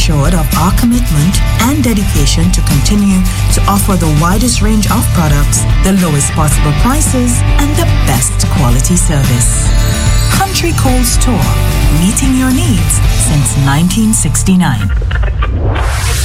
assured of our commitment and dedication to continue to offer the widest range of products, the lowest possible prices, and the best quality service. Country Cold Store, meeting your needs since 1969.